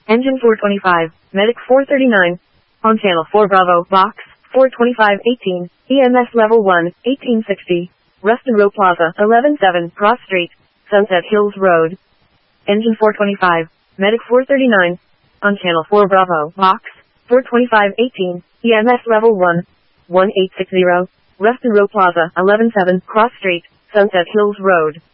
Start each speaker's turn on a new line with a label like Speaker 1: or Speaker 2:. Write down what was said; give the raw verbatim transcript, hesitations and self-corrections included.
Speaker 1: Engine four twenty-five, Medic four thirty-nine. On Channel four Bravo, Box, four twenty-five eighteen, E M S Level one, eighteen sixty. Ruston Row Plaza, eleven seven, Cross Street, Sunset Hills Road. Engine four twenty-five, Medic four thirty-nine. On Channel four Bravo, Box, four twenty-five eighteen, E M S Level one, one eight six zero. Ruston Row Plaza, eleven seven, Cross Street, Sunset Hills Road.